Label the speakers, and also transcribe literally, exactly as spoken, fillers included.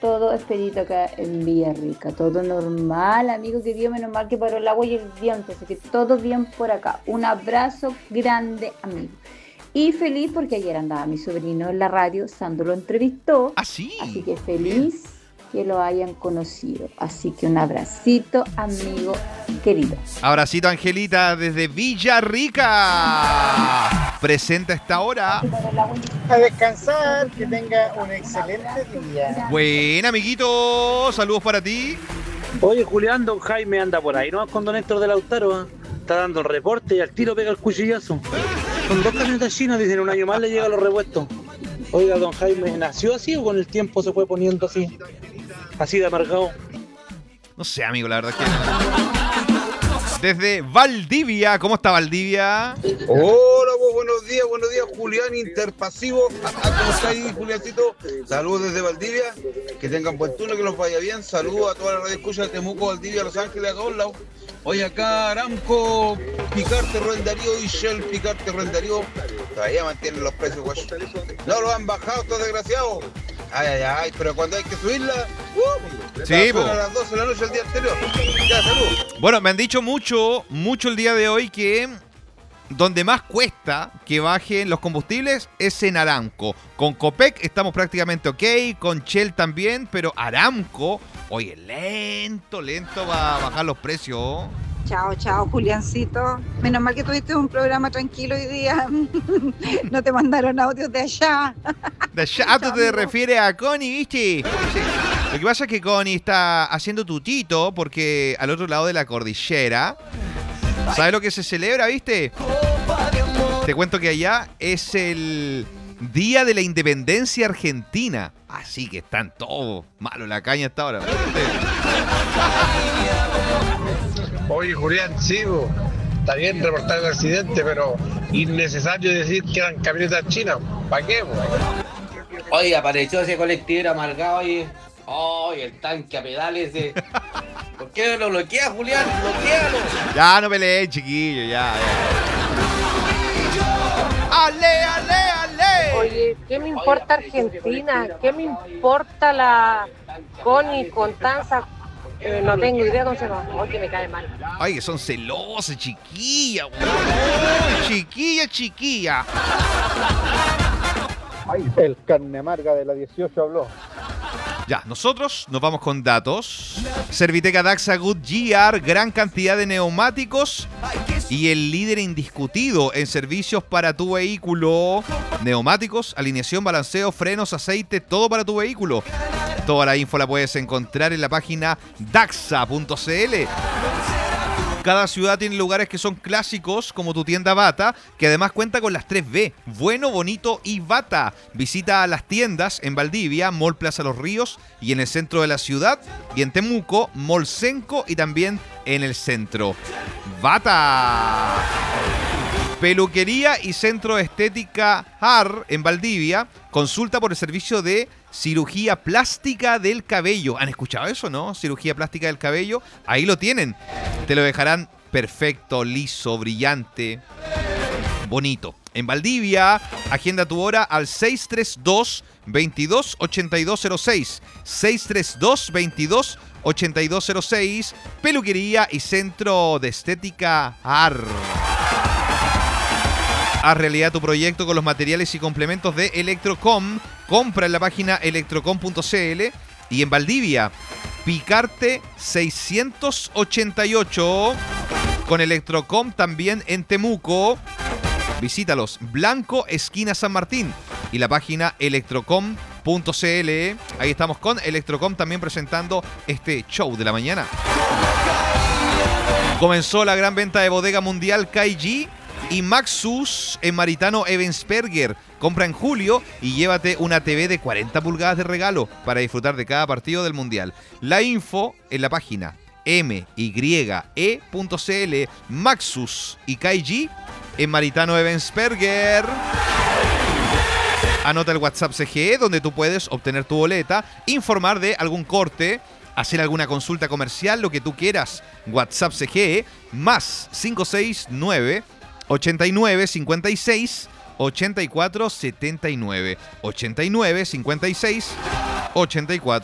Speaker 1: todo expedito acá en Villarrica, todo normal, amigo querido, menos mal que paró el agua y el viento, así que todo bien por acá. Un abrazo grande, amigo. Y feliz porque ayer andaba mi sobrino en la radio, Sandro lo entrevistó.
Speaker 2: ¿Ah, sí?
Speaker 1: Así que feliz que lo hayan conocido. Así que un abracito, amigo querido.
Speaker 2: Abracito, Angelita, desde Villarrica. Presente a esta hora.
Speaker 3: A descansar, que tenga un excelente día.
Speaker 2: Buen amiguito, saludos para ti.
Speaker 4: Oye, Julián, don Jaime anda por ahí, ¿no? Con don Héctor de Lautaro, ¿eh? Está dando el reporte y al tiro pega el cuchillazo. Con dos camionetas chinas, dicen, un año más le llegan los repuestos. Oiga, don Jaime, ¿nació así o con el tiempo se fue poniendo así? Así de amargado.
Speaker 2: No sé, amigo, la verdad es que... Desde Valdivia, ¿cómo está Valdivia?
Speaker 5: Hola, pues, buenos días, buenos días, Julián Interpasivo. ¿Cómo está ahí, Juliancito? Saludos desde Valdivia, que tengan buen turno, que los vaya bien. Saludos a toda la radio escucha de Temuco, Valdivia, Los Ángeles, a todos lados. Hoy acá Aramco, Picarte, Rubén Darío y Shell, Picarte, Rubén Darío. Todavía mantienen los precios, güey. No lo han bajado estos desgraciados. Ay, ay, ay, pero cuando hay que subirla, uh,
Speaker 2: sí,
Speaker 5: a las doce de la noche el día anterior. Ya, salud.
Speaker 2: Bueno, me han dicho mucho, mucho el día de hoy que donde más cuesta que bajen los combustibles es en Aramco. Con Copec estamos prácticamente ok, con Shell también, pero Aramco, oye, lento, lento va a bajar los precios.
Speaker 6: Chao, chao, Juliancito. Menos mal que tuviste un programa tranquilo hoy día. No te mandaron audios de allá.
Speaker 2: De allá, ah, tú te refieres a Connie, ¿viste? Lo que pasa es que Connie está haciendo tutito porque al otro lado de la cordillera, ¿sabes lo que se celebra, viste? Te cuento que allá es el Día de la Independencia Argentina. Así que están todos malos la caña hasta ahora.
Speaker 3: Oye, Julián, sigo. Está bien reportar el accidente, pero innecesario decir que eran camionetas chinas. ¿Para qué, bro?
Speaker 7: Oye, apareció ese colectivo amargado ahí. Oye, el tanque a pedales de... ¿Por qué no lo bloquea, Julián? ¡Bloquéalo!
Speaker 2: Ya, no peleen, chiquillo, ya, ya. ¡Ale, ale, ale!
Speaker 8: Oye, ¿qué me importa Argentina? ¿Qué me importa la Connie, Constanza? Eh, no tengo idea cómo se llama. Oye, que me cae mal.
Speaker 2: Ay, que son celosas, chiquilla. Uy, chiquilla, chiquilla.
Speaker 3: Ay, el carne amarga de la dieciocho habló.
Speaker 2: Ya, nosotros nos vamos con datos. Serviteca Daxa Goodyear, gran cantidad de neumáticos y el líder indiscutido en servicios para tu vehículo. Neumáticos, alineación, balanceo, frenos, aceite, todo para tu vehículo. Toda la info la puedes encontrar en la página daxa punto c l. Cada ciudad tiene lugares que son clásicos, como tu tienda Bata, que además cuenta con las tres B, bueno, bonito y Bata. Visita las tiendas en Valdivia, Mall Plaza Los Ríos y en el centro de la ciudad, y en Temuco, Mall Senco y también en el centro. Bata. Peluquería y Centro de Estética A R en Valdivia. Consulta por el servicio de cirugía plástica del cabello. ¿Han escuchado eso, no? Cirugía plástica del cabello. Ahí lo tienen. Te lo dejarán perfecto, liso, brillante, bonito. En Valdivia, agenda tu hora al seis tres dos, veintidós, ochenta y dos cero seis. seis tres dos, veintidós, ochenta y dos cero seis. Peluquería y Centro de Estética A R. Haz realidad tu proyecto con los materiales y complementos de Electrocom. Compra en la página electrocom punto c l. Y en Valdivia, Picarte seiscientos ochenta y ocho. Con Electrocom también en Temuco. Visítalos. Blanco, esquina San Martín. Y la página electrocom punto c l. Ahí estamos con Electrocom también presentando este show de la mañana. Comenzó la gran venta de bodega mundial K G y Maxus en Maritano Ebensperger. Compra en julio y llévate una T V de cuarenta pulgadas de regalo para disfrutar de cada partido del Mundial. La info en la página m y e punto c l. Maxus y K G en Maritano Ebensperger. Anota el WhatsApp C G E donde tú puedes obtener tu boleta, informar de algún corte, hacer alguna consulta comercial, lo que tú quieras. WhatsApp C G E más cinco seis nueve, ochenta y nueve, cincuenta y seis, ochenta y cuatro, setenta y nueve. ochenta y nueve, cincuenta y seis, ochenta y cuatro.